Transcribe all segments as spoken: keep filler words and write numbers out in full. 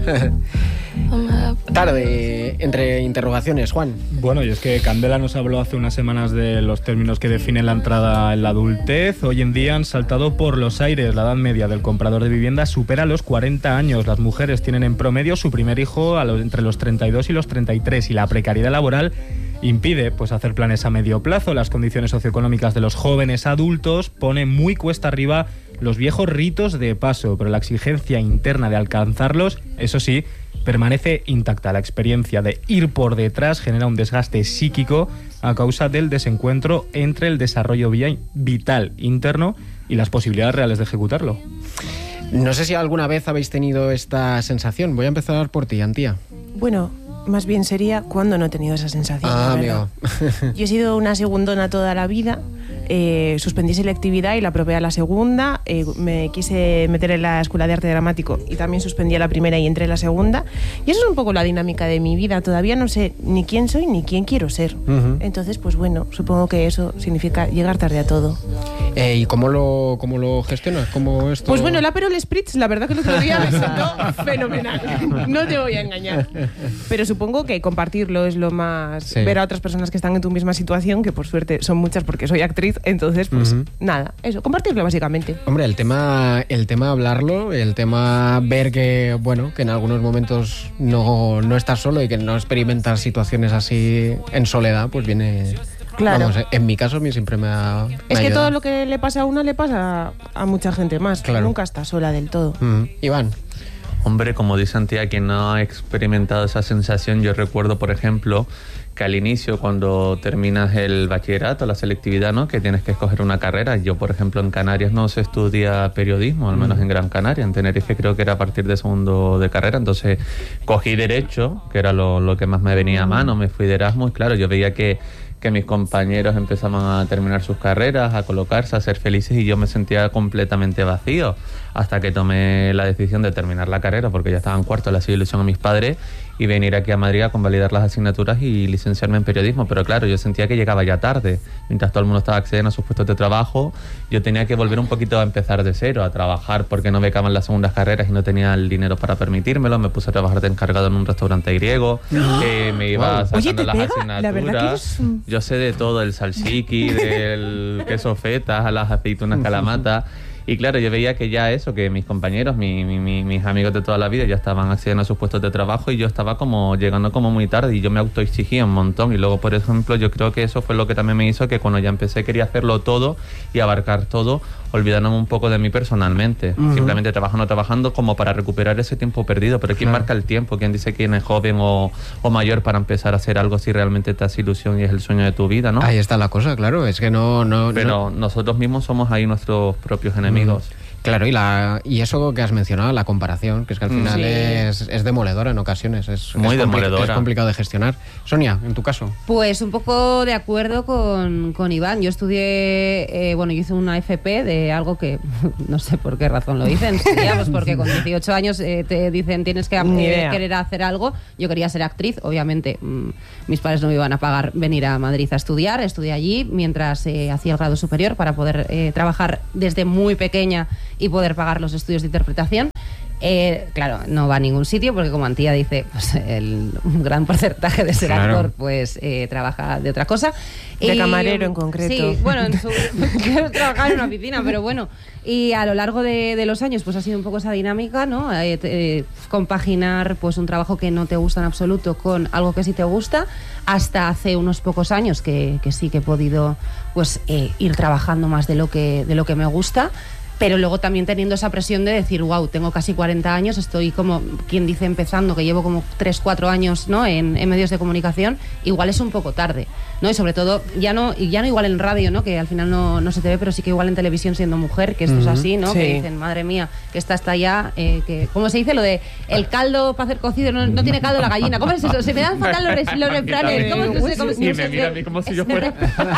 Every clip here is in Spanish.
Tarde, entre interrogaciones, Juan. Bueno, y es que Candela nos habló hace unas semanas de los términos que definen la entrada en la adultez. Hoy en día han saltado por los aires. La edad media del comprador de vivienda supera los cuarenta años. Las mujeres tienen en promedio su primer hijo a los, entre los treinta y dos y los treinta y tres, y la precariedad laboral impide pues hacer planes a medio plazo. Las condiciones socioeconómicas de los jóvenes adultos ponen muy cuesta arriba los viejos ritos de paso, pero la exigencia interna de alcanzarlos, eso sí, permanece intacta. La experiencia de ir por detrás genera un desgaste psíquico a causa del desencuentro entre el desarrollo vital interno y las posibilidades reales de ejecutarlo. No sé si alguna vez habéis tenido esta sensación. Voy a empezar por ti, Antía. Bueno, más bien sería cuando no he tenido esa sensación. Ah, amigo. Yo he sido una segundona toda la vida. Eh, suspendí selectividad y la probé a la segunda. Eh, me quise meter en la escuela de arte dramático y también suspendí a la primera y entré en la segunda. Y eso es un poco la dinámica de mi vida. Todavía no sé ni quién soy ni quién quiero ser. Uh-huh. Entonces, pues bueno, supongo que eso significa llegar tarde a todo. Eh, ¿Y cómo lo, cómo lo gestionas? ¿Cómo esto? Pues bueno, el Aperol Spritz, la verdad que el otro día me sentó fenomenal. No te voy a engañar. Pero supongo que compartirlo es lo más... Sí. Ver a otras personas que están en tu misma situación, que por suerte son muchas porque soy actriz. Entonces, pues uh-huh. nada, eso, compartirlo básicamente. Hombre, el tema, el tema hablarlo, el tema ver que, bueno, que en algunos momentos no, no estás solo y que no experimentas situaciones así en soledad, pues viene... Claro. Vamos, en mi caso a mí siempre me ha... Me es ha que ayudado. todo lo que le pasa a una le pasa a mucha gente más. Claro. Nunca está sola del todo. Uh-huh. Iván. Hombre, como dice Antía, quien no ha experimentado esa sensación, yo recuerdo, por ejemplo, que al inicio, cuando terminas el bachillerato, la selectividad, ¿no?, que tienes que escoger una carrera. Yo, por ejemplo, en Canarias no se estudia periodismo, al menos en Gran Canaria. En Tenerife creo que era a partir de segundo de carrera. Entonces cogí Derecho, que era lo, lo que más me venía a mano. Me fui de Erasmus y claro, yo veía que que mis compañeros empezaban a terminar sus carreras, a colocarse, a ser felices, y yo me sentía completamente vacío hasta que tomé la decisión de terminar la carrera, porque ya estaba en cuarto, le hacía ilusión a mis padres, y venir aquí a Madrid a convalidar las asignaturas y licenciarme en periodismo. Pero claro, yo sentía que llegaba ya tarde. Mientras todo el mundo estaba accediendo a sus puestos de trabajo, yo tenía que volver un poquito a empezar de cero, a trabajar, porque no becaban las segundas carreras y no tenía el dinero para permitírmelo. Me puse a trabajar de encargado en un restaurante griego, no. eh, me iba wow. sacando Oye, las pega? asignaturas. La verdad que eres... Yo sé de todo, el salsiqui, del queso feta, las aceitunas calamata. Y claro, yo veía que ya eso, que mis compañeros, mi, mi, mi, mis amigos de toda la vida ya estaban accediendo a sus puestos de trabajo y yo estaba como llegando como muy tarde y yo me autoexigía un montón. Y luego, por ejemplo, yo creo que eso fue lo que también me hizo que cuando ya empecé quería hacerlo todo y abarcar todo, olvidándome un poco de mí personalmente. Uh-huh. Simplemente trabajando, trabajando como para recuperar ese tiempo perdido. Pero ¿quién claro. marca el tiempo? ¿Quién dice quién es joven o, o mayor para empezar a hacer algo si realmente te hace ilusión y es el sueño de tu vida, ¿no? Ahí está la cosa, claro. Es que no... no Pero no... nosotros mismos somos ahí nuestros propios enemigos. Uh-huh. Claro, y la y eso que has mencionado, la comparación, que es que al final sí. es, es demoledora en ocasiones, es muy es demoledora. Es complicado de gestionar. Sonia, en tu caso. Pues un poco de acuerdo con, con Iván. Yo estudié, eh, bueno, yo hice una F P de algo que no sé por qué razón lo hice. Pues porque con dieciocho años eh, te dicen tienes que eh, querer hacer algo. Yo quería ser actriz, obviamente. Mmm, mis padres no me iban a pagar venir a Madrid a estudiar. Estudié allí mientras eh, hacía el grado superior para poder eh, trabajar desde muy pequeña y poder pagar los estudios de interpretación. Eh, claro, no va a ningún sitio porque, como Antía dice, pues el, un gran porcentaje de ser claro. actor pues eh, trabaja de otra cosa. De y, camarero en concreto. Sí, bueno, en su, quiero trabajar en una piscina, pero bueno. Y a lo largo de, de los años pues ha sido un poco esa dinámica, ¿no? Eh, eh, compaginar pues un trabajo que no te gusta en absoluto con algo que sí te gusta, hasta hace unos pocos años que, que sí que he podido pues eh, ir trabajando más de lo que, de lo que me gusta. Pero luego también teniendo esa presión de decir, wow, tengo casi cuarenta años, estoy como, quien dice, empezando, que llevo como tres, cuatro años, ¿no?, en, en medios de comunicación, igual es un poco tarde, ¿no? Y sobre todo, ya no, y ya no igual en radio, ¿no?, que al final no, no se te ve, pero sí que igual en televisión siendo mujer, que esto uh-huh. es así, ¿no? Sí. Que dicen, madre mía, que esta está ya, eh, que, ¿cómo se dice? Lo de el caldo para hacer cocido, no, no tiene caldo la gallina. ¿Cómo es eso? Se me dan fatal los, los refranes. ¿Cómo es eso? Y me mira a mí como si yo fuera...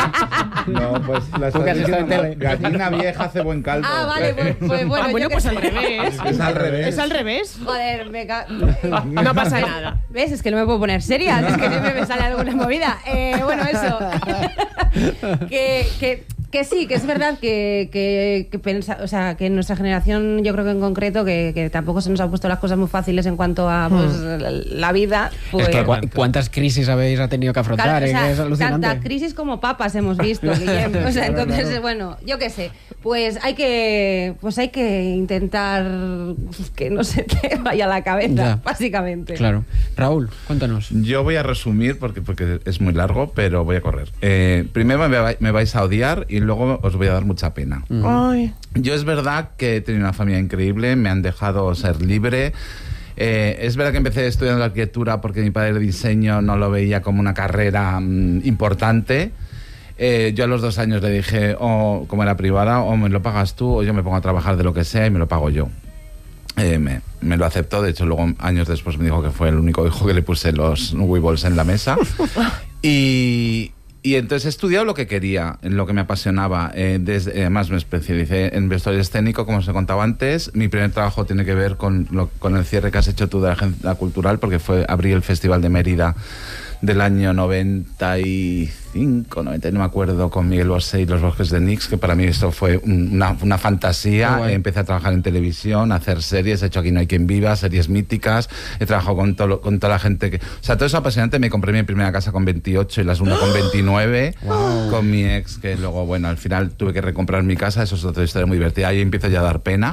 No, pues la gallina vieja hace buen caldo. Ah, vale, pues, pues bueno, ah, bueno yo pues que al revés. Es al revés. Es al revés. Joder, me ca... No pasa nada. ¿Ves? Es que no me puedo poner seria, es que siempre me sale alguna movida. Eh, bueno, eso. que, que Que sí, que es verdad que, que, que pensa, o sea, que en nuestra generación, yo creo que en concreto, que, que tampoco se nos han puesto las cosas muy fáciles en cuanto a pues, hmm. la vida. Pues, es que cu cuántas crisis habéis tenido que afrontar, claro, o sea, es alucinante. Tanta crisis como papas hemos visto, Guillem. O sea, entonces, claro. bueno, yo qué sé, pues hay que, pues hay que intentar que no se te vaya a la cabeza, ya. básicamente. Claro. Raúl, cuéntanos. Yo voy a resumir porque, porque es muy largo, pero voy a correr. Eh, primero me, me vais a odiar y luego os voy a dar mucha pena. Mm. Ay. Yo es verdad que he tenido una familia increíble, me han dejado ser libre. Eh, es verdad que empecé estudiando arquitectura porque mi padre de diseño no lo veía como una carrera mm, importante. Eh, yo a los dos años le dije, o oh, como era privada, o me lo pagas tú o yo me pongo a trabajar de lo que sea y me lo pago yo. Eh, me, me lo aceptó, de hecho luego años después me dijo que fue el único hijo que le puse los Weebles en la mesa. y... Y entonces he estudiado lo que quería, en lo que me apasionaba. Eh, desde, además me especialicé en vestuario escénico, como os he contado antes. Mi primer trabajo tiene que ver con, lo, con el cierre que has hecho tú de la agenda cultural, porque fue abrí el Festival de Mérida del año noventa y cinco, noventa, no me acuerdo, con Miguel Bosé y los Bosques de Nix, que para mí esto fue una, una fantasía. Oh, empecé a trabajar en televisión, a hacer series, he hecho Aquí no hay quien viva, series míticas, he trabajado con, todo, con toda la gente que... O sea, todo eso apasionante. Me compré mi primera casa con veintiocho y la segunda con veintinueve, wow. con mi ex, que luego, bueno, al final tuve que recomprar mi casa, eso es otra historia muy divertida, ahí empiezo ya a dar pena.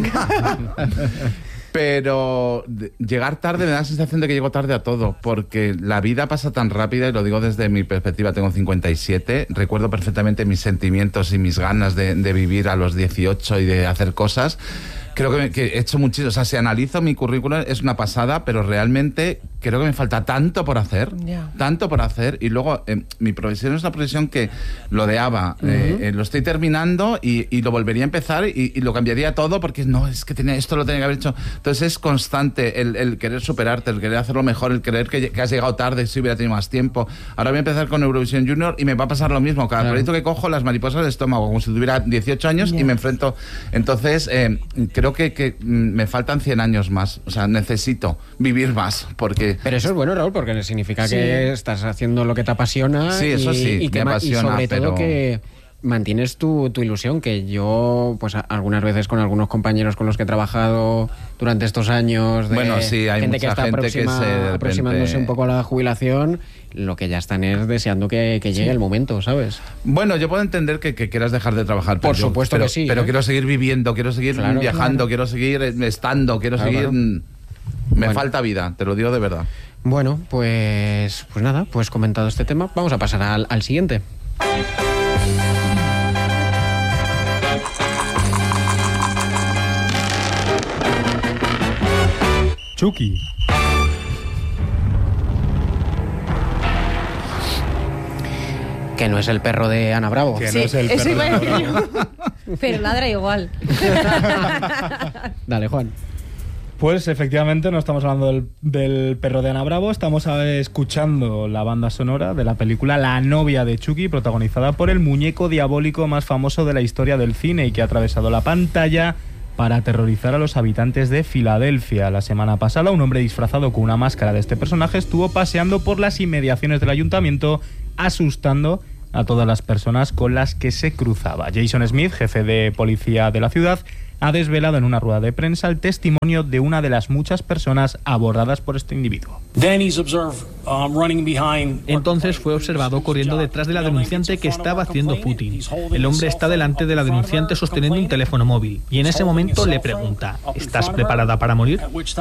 Pero de, llegar tarde me da la sensación de que llego tarde a todo, porque la vida pasa tan rápida, y lo digo desde mi perspectiva, tengo cincuenta y siete, recuerdo perfectamente mis sentimientos y mis ganas de, de vivir a los dieciocho y de hacer cosas. Creo que, me, que he hecho muchísimo, o sea, si analizo mi currículum es una pasada, pero realmente creo que me falta tanto por hacer, yeah. tanto por hacer, y luego eh, mi profesión es una profesión que lo odiaba, uh-huh. eh, eh, lo estoy terminando y, y lo volvería a empezar y, y lo cambiaría todo porque no, es que tenía, esto lo tenía que haber hecho. Entonces es constante el, el querer superarte, el querer hacerlo mejor, el creer que, que has llegado tarde si hubiera tenido más tiempo. Ahora voy a empezar con Eurovisión Junior y me va a pasar lo mismo, cada claro. proyecto que cojo las mariposas del estómago, como si tuviera dieciocho años yeah. y me enfrento. Entonces eh, creo que, que me faltan cien años más, o sea, necesito vivir más, porque... Pero eso es bueno, Raúl, porque significa sí. que estás haciendo lo que te apasiona. Sí, eso y, sí, y que me apasiona, y sobre pero... todo que mantienes tu, tu ilusión, que yo, pues a, algunas veces con algunos compañeros con los que he trabajado durante estos años, de bueno, sí, hay gente mucha que está gente aproxima, que se, de repente... aproximándose un poco a la jubilación, lo que ya están es deseando que, que llegue sí. el momento, ¿sabes? Bueno, yo puedo entender que, que quieras dejar de trabajar. Por yo, supuesto pero, que sí. Pero ¿eh? quiero seguir viviendo, quiero seguir claro, viajando, claro. quiero seguir estando, quiero claro, seguir... Claro. Me bueno. falta vida, te lo digo de verdad. Bueno, pues, pues nada, pues comentado este tema, vamos a pasar al, al siguiente. Chucky. Que no es el perro de Ana Bravo. Que sí, no es el perro de Ana Bravo. Pero ladra igual. Dale, Juan. Pues efectivamente no estamos hablando del, del perro de Ana Bravo, estamos escuchando la banda sonora de la película La novia de Chucky, protagonizada por el muñeco diabólico más famoso de la historia del cine y que ha atravesado la pantalla para aterrorizar a los habitantes de Filadelfia. La semana pasada, un hombre disfrazado con una máscara de este personaje estuvo paseando por las inmediaciones del ayuntamiento, asustando a todas las personas con las que se cruzaba. Jason Smith, jefe de policía de la ciudad, ha desvelado en una rueda de prensa el testimonio de una de las muchas personas abordadas por este individuo. Entonces fue observado corriendo detrás de la denunciante que estaba haciendo footing. El hombre está delante de la denunciante sosteniendo un teléfono móvil y en ese momento le pregunta: ¿estás preparada para morir?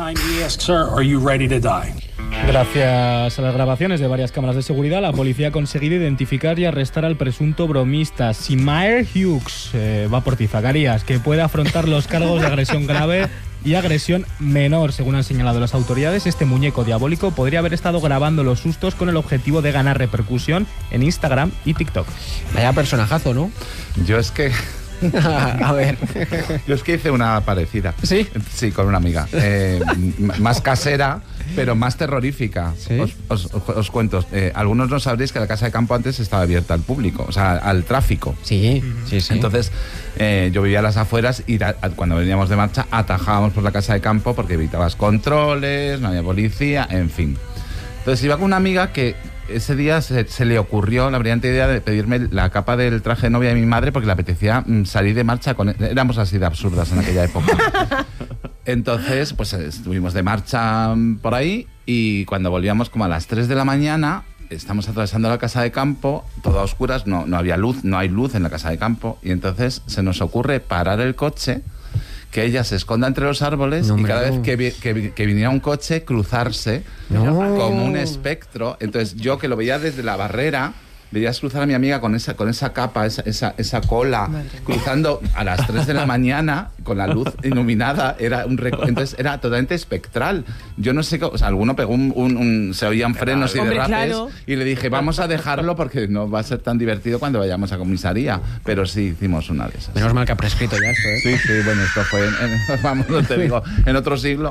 Gracias a las grabaciones de varias cámaras de seguridad, la policía ha conseguido identificar y arrestar al presunto bromista Seymour Hughes. Eh, va por ti, Zacarías, que puede afrontar los cargos de agresión grave y agresión menor. Según han señalado las autoridades, este muñeco diabólico podría haber estado grabando los sustos con el objetivo de ganar repercusión en Instagram y TikTok. Vaya personajazo, ¿no? Yo es que... A ver. Yo es que hice una parecida. ¿Sí? Sí, con una amiga. Eh, más casera, pero más terrorífica. ¿Sí? Os, os, os, os cuento. Eh, algunos no sabréis que la casa de campo antes estaba abierta al público, o sea, al tráfico. Sí, sí, sí. Entonces, eh, yo vivía a las afueras y a, a, cuando veníamos de marcha atajábamos por la casa de campo porque evitabas controles, no había policía, en fin. Entonces iba con una amiga que ese día se, se le ocurrió la brillante idea de pedirme la capa del traje de novia de mi madre porque le apetecía mm, salir de marcha con... Éramos así de absurdas en aquella época. Entonces, pues estuvimos de marcha por ahí y cuando volvíamos como a las tres de la mañana, estamos atravesando la casa de campo, todo a oscuras, no, no había luz, no hay luz en la casa de campo, y entonces se nos ocurre parar el coche, que ella se esconda entre los árboles no, y cada no. vez que, vi, que, que viniera un coche, cruzarse no. como un espectro. Entonces yo, que lo veía desde la barrera, veías cruzar a mi amiga con esa, con esa capa, esa, esa, esa cola, Madre cruzando a las tres de la mañana con la luz iluminada. Era un reco- Entonces era totalmente espectral. Yo no sé, o sea, alguno pegó un, un, un se oían frenos y Hombre, derrapes claro. y le dije, vamos a dejarlo porque no va a ser tan divertido cuando vayamos a comisaría. Pero sí hicimos una de esas. Menos mal que ha prescrito ya esto, ¿eh? Sí, sí, bueno, esto fue, en, en, vamos, no te digo, en otro siglo.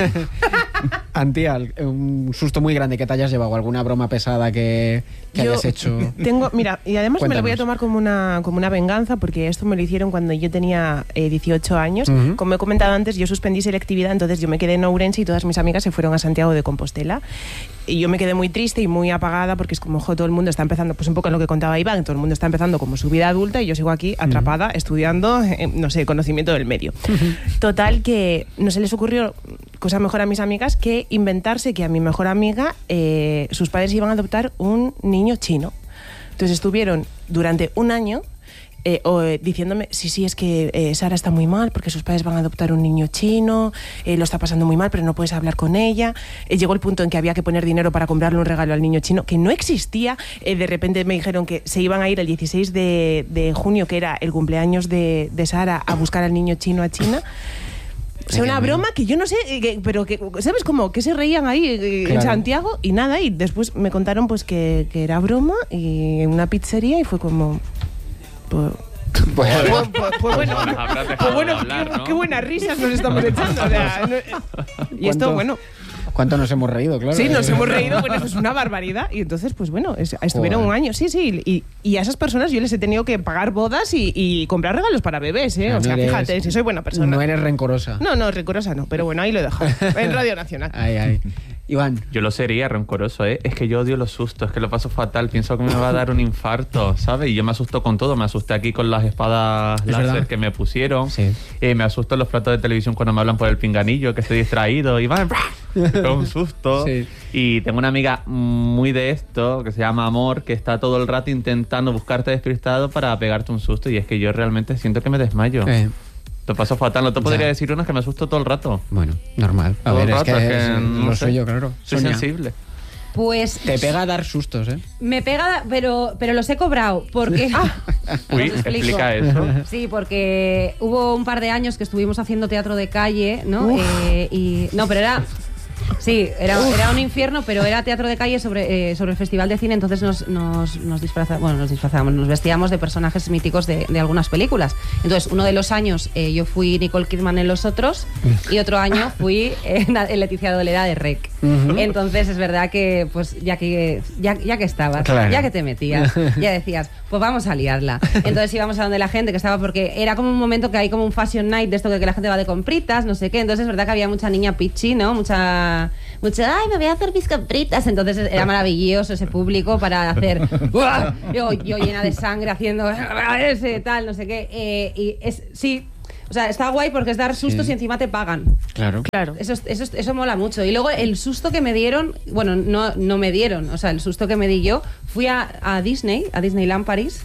Antía, un susto muy grande que te hayas llevado, alguna broma pesada que, que Yo hayas hecho. Tengo, mira, y además Cuéntanos. me lo voy a tomar como una, como una venganza, porque esto me lo hicieron cuando yo tenía eh, dieciocho años. Uh-huh. Como he comentado antes, yo suspendí selectividad, entonces yo me quedé en Ourense y todas mis amigas se fueron a Santiago de Compostela. Y yo me quedé muy triste y muy apagada, porque es como, jo, todo el mundo está empezando, pues un poco en lo que contaba Iván, todo el mundo está empezando como su vida adulta y yo sigo aquí atrapada, uh-huh. estudiando, eh, no sé, conocimiento del medio. Uh-huh. Total, que no se les ocurrió cosa mejor a mis amigas que inventarse que a mi mejor amiga eh, sus padres iban a adoptar un niño chino. Entonces estuvieron durante un año eh, o, eh, diciéndome, sí, sí, es que eh, Sara está muy mal porque sus padres van a adoptar un niño chino, eh, lo está pasando muy mal, pero no puedes hablar con ella. Eh, llegó el punto en que había que poner dinero para comprarle un regalo al niño chino, que no existía. Eh, de repente me dijeron que se iban a ir el dieciséis de, de junio, que era el cumpleaños de, de Sara, a buscar al niño chino a China. O sea, una broma que yo no sé, que, pero que, ¿sabes cómo? Que se reían ahí eh, claro. en Santiago y nada, y después me contaron pues que, que era broma y en una pizzería y fue como... Pues, pues, pues, pues, pues bueno, pues bueno hablar, qué, ¿no? qué buenas risas nos estamos echando. O sea, no, y esto, bueno... ¿Cuánto nos hemos reído, claro? Sí, nos hemos reído, bueno, eso es una barbaridad. Y entonces, pues bueno, es, estuvieron Joder. un año, sí, sí. Y, y a esas personas yo les he tenido que pagar bodas y, y comprar regalos para bebés, ¿eh? No, o sea, eres, fíjate, si soy buena persona. No eres rencorosa. No, no, rencorosa no, pero bueno, ahí lo he dejado. En Radio Nacional. Ay, ay. Iván. Yo lo sería rencoroso, ¿eh? Es que yo odio los sustos, es que lo paso fatal. Pienso que me va a dar un infarto, ¿sabes? Y yo me asusto con todo. Me asusté aquí con las espadas ¿Es láser verdad? que me pusieron. Sí. Eh, me asusto en los platos de televisión cuando me hablan por el pinganillo, que estoy distraído. Iván, con un susto. Sí. Y tengo una amiga muy de esto, que se llama Amor, que está todo el rato intentando buscarte despistado para pegarte un susto. Y es que yo realmente siento que me desmayo. Eh. Te paso fatal, no te podría ya. decir una que me asusto todo el rato. Bueno, normal. A todo ver, el rato, es que, es que no lo sé, soy yo, claro. Soy Sonia. sensible. Pues... Te pega a dar sustos, ¿eh? Me pega, pero, pero los he cobrado, porque... Uy, explica eso. Sí, porque hubo un par de años que estuvimos haciendo teatro de calle, ¿no? Eh, y no, pero era... Sí, era, era un infierno, pero era teatro de calle sobre, eh, sobre el Festival de Cine, entonces nos, nos, nos, disfraza, bueno, nos disfrazábamos, nos vestíamos de personajes míticos de, de algunas películas. Entonces, uno de los años eh, yo fui Nicole Kidman en Los Otros y otro año fui eh, Leticia Dolera de R E C. Uh-huh. Entonces, es verdad que, pues, ya que, ya, ya que estabas, claro. ya que te metías, ya decías, pues vamos a liarla. Entonces íbamos a donde la gente que estaba, porque era como un momento que hay como un fashion night de esto que la gente va de compritas, no sé qué. Entonces, es verdad que había mucha niña pichi, ¿no? Mucha... Mucho, ay, me voy a hacer mis compritas. Entonces era maravilloso ese público para hacer yo, yo llena de sangre haciendo ese tal, no sé qué. Eh, y es, sí, o sea, está guay porque es dar sustos sí. y encima te pagan. Claro, claro. Eso, eso, eso mola mucho. Y luego el susto que me dieron, bueno, no, no me dieron, o sea, el susto que me di yo, fui a, a Disney, a Disneyland París,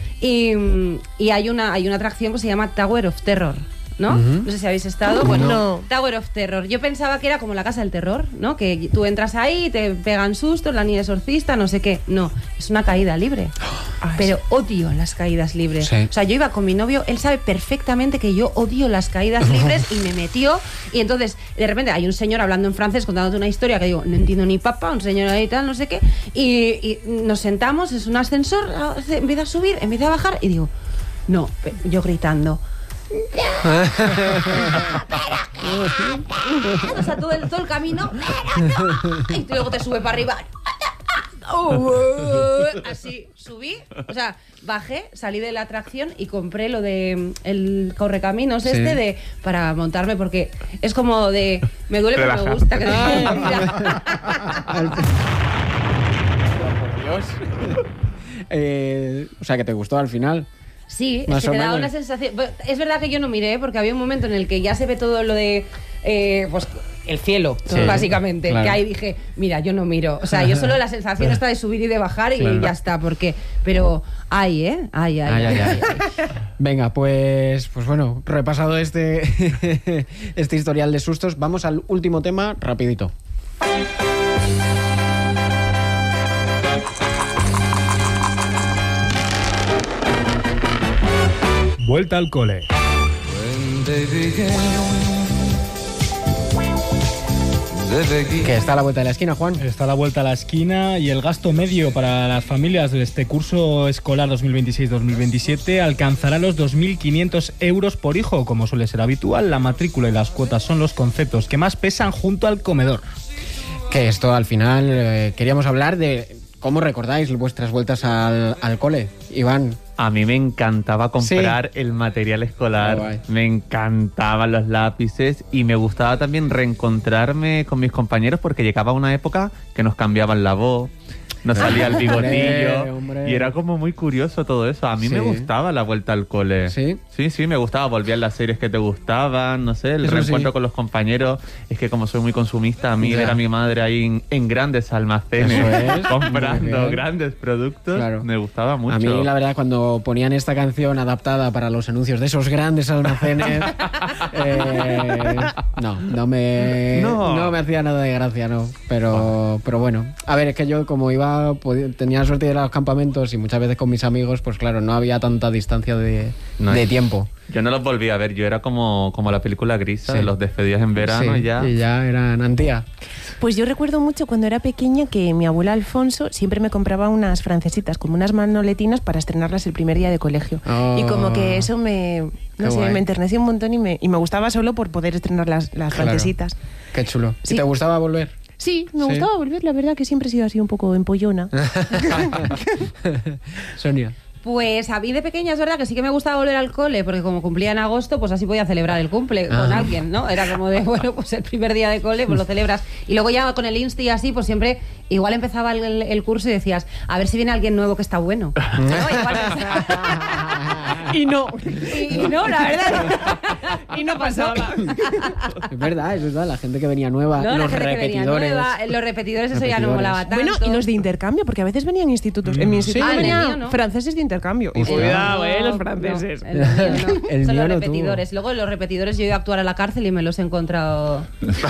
y, y hay, una, hay una atracción que se llama Tower of Terror. ¿No? Uh-huh. No sé si habéis estado. Bueno, no. Tower of Terror. Yo pensaba que era como la casa del terror, ¿no? Que tú entras ahí, te pegan sustos, la niña exorcista, no sé qué. No, es una caída libre. Ay, pero sí. odio las caídas libres. Sí. O sea, yo iba con mi novio, él sabe perfectamente que yo odio las caídas libres y me metió. Y entonces, de repente, hay un señor hablando en francés contándote una historia que digo, no entiendo ni papa, un señor ahí tal, no sé qué. Y, y nos sentamos, es un ascensor, empieza a subir, empieza a bajar y digo, no, yo gritando. O sea, todo el, todo el camino y luego te sube para arriba. Así subí, o sea, bajé, salí de la atracción y compré lo de el correcaminos este sí. de para montarme, porque es como de me duele pero me gusta que Vamos. eh, o sea, que te gustó al final. Sí, Más es que o te da menos. una sensación... Es verdad que yo no miré, porque había un momento en el que ya se ve todo lo de... Eh, pues el cielo, Sí, básicamente. claro. Que ahí dije, mira, yo no miro. O sea, yo solo la sensación está de subir y de bajar y Claro. ya está. Porque... Pero hay, ¿eh? Hay, hay, Ay, hay, ay, hay, ay. hay. Venga, pues, pues bueno, repasado este, este historial de sustos, vamos al último tema rapidito. Vuelta al cole. Que está a la vuelta de la esquina, Juan. Está a la vuelta a la esquina y el gasto medio para las familias de este curso escolar dos mil veintiséis dos mil veintisiete alcanzará los dos mil quinientos euros por hijo. Como suele ser habitual, la matrícula y las cuotas son los conceptos que más pesan junto al comedor. Que esto al final eh, queríamos hablar de cómo recordáis vuestras vueltas al, al cole, Iván. A mí me encantaba comprar sí. el material escolar, Oh, me encantaban los lápices y me gustaba también reencontrarme con mis compañeros porque llegaba una época que nos cambiaban la voz, nos salía el bigotillo hombre, hombre. y era como muy curioso todo eso. A mí Sí. me gustaba la vuelta al cole. ¿Sí? Sí, sí, me gustaba. Volvían las series que te gustaban, no sé, el Eso reencuentro sí. con los compañeros. Es que como soy muy consumista, a mí Ya. ver a mi madre ahí en, en grandes almacenes Eso es, muy comprando bien. grandes productos, Claro. me gustaba mucho. A mí, la verdad, cuando ponían esta canción adaptada para los anuncios de esos grandes almacenes, eh, no, no me, No. no me hacía nada de gracia, no. Pero, pero bueno, a ver, es que yo como iba, podía- tenía suerte de ir a los campamentos y muchas veces con mis amigos, pues claro, no había tanta distancia de, No, de y- tiempo. Yo no los volví a ver, yo era como, como la película Grisa, Sí. de los despedidas en verano Sí, y ya. y ya eran antía. Pues yo recuerdo mucho cuando era pequeña que mi abuela Alfonso siempre me compraba unas francesitas, como unas manoletinas para estrenarlas el primer día de colegio. Oh. Y como que eso me, Qué no sé, guay. me enterneció un montón y me, y me gustaba solo por poder estrenar las, las Claro. francesitas. Qué chulo. Sí. ¿Y te gustaba volver? Sí, me Sí. gustaba volver, la verdad que siempre he sido así un poco empollona. Sonia. Pues a mí de pequeña es verdad que sí que me gustaba volver al cole, porque como cumplía en agosto, pues así podía celebrar el cumple con Ah. alguien, ¿no? Era como de, bueno, pues el primer día de cole, pues lo celebras. Y luego ya con el Insti y así, pues siempre, igual empezaba el, el curso y decías, a ver si viene alguien nuevo que está bueno. ¿No? Igual pensaba- Y no. y, y no, la verdad. Y no pasó. Es verdad, es verdad, la gente que venía nueva, No, la los gente que venía repetidores. nueva, los repetidores, eso ya no Repetidores. molaba tanto. Bueno, y los de intercambio, porque a veces venían institutos. En mi instituto Ah, en el venían mío no. franceses de intercambio. Y Hostia. cuidado, eh, No, los franceses. no, el mío no. El Son mío los no repetidores. Luego los repetidores yo he ido a actuar a la cárcel y me los he encontrado.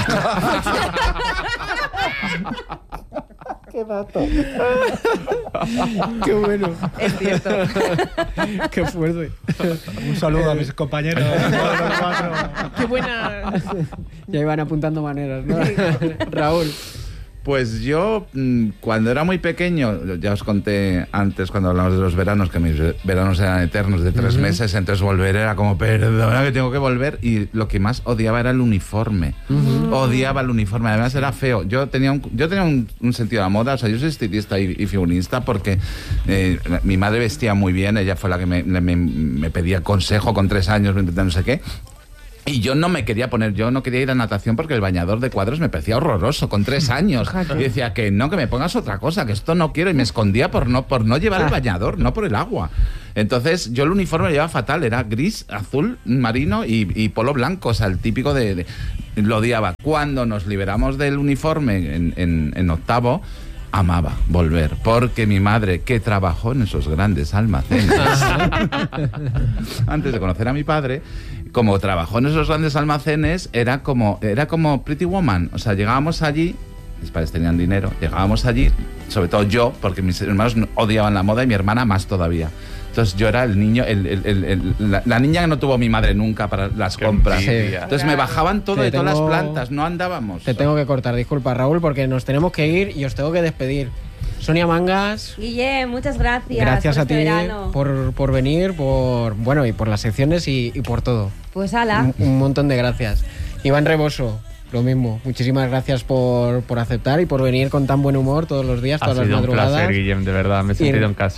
Qué bueno. Es cierto. Qué fuerte. Un saludo a mis compañeros. Qué buena. Ya iban apuntando maneras, ¿no? Raúl. Pues yo, mm, cuando era muy pequeño, ya os conté antes cuando hablamos de los veranos, que mis ve- veranos eran eternos de tres meses, entonces volver era como, perdona que tengo que volver, y lo que más odiaba era el uniforme. Odiaba el uniforme, además era feo. Yo tenía un, yo tenía un, un sentido de la moda, o sea, yo soy estilista y, y figurista porque eh, mi madre vestía muy bien, ella fue la que me, me, me pedía consejo con tres años, no sé qué. Y yo no me quería poner, yo no quería ir a natación porque el bañador de cuadros me parecía horroroso con tres años. Y decía que no, que me pongas otra cosa, que esto no quiero. Y me escondía por no, por no llevar el bañador, no por el agua. Entonces yo el uniforme lo llevaba fatal, era gris, azul, marino y, y polo blanco, o sea, el típico de, de... Lo odiaba. Cuando nos liberamos del uniforme en, en, en octavo, amaba volver, porque mi madre, que trabajó en esos grandes almacenes, antes de conocer a mi padre, como trabajó en esos grandes almacenes, era como, era como Pretty Woman. O sea, llegábamos allí, mis padres tenían dinero, llegábamos allí, sobre todo yo, porque mis hermanos odiaban la moda y mi hermana más todavía. Entonces yo era el niño, el, el, el, el, la, la niña que no tuvo mi madre nunca para las Qué compras. envidia. Entonces me bajaban todo Te de todas tengo- las plantas, no andábamos. Te tengo que cortar, disculpa, Raúl, porque nos tenemos que ir y os tengo que despedir. Sonia Mangas, Guille, muchas gracias. gracias por a este ti verano. por, por venir, por bueno y por las secciones y, y por todo. Pues ala. Un, un montón de gracias. Iván Reboso, lo mismo. Muchísimas gracias por, por aceptar y por venir con tan buen humor todos los días, Ha todas las sido un madrugadas. placer, Guillem, de verdad, me he Y- sentido en casa.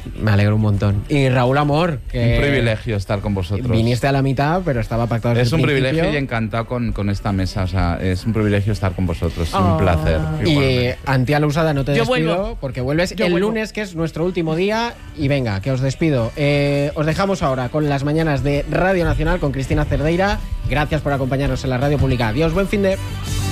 Me alegro un montón. Y Raúl Amor, que un privilegio estar con vosotros. Viniste a la mitad, pero estaba pactado desde Es un el principio. privilegio y encantado con, con esta mesa. O sea, es un privilegio estar con vosotros. Es Oh. un placer. Y igualmente. Antiala Usada, no te Yo despido vuelvo. porque vuelves Yo el vuelvo. lunes, que es nuestro último día. Y venga, que os despido. Eh, os dejamos ahora con las mañanas de Radio Nacional con Cristina Cerdeira. Gracias por acompañarnos en la radio pública. Adiós, buen fin de...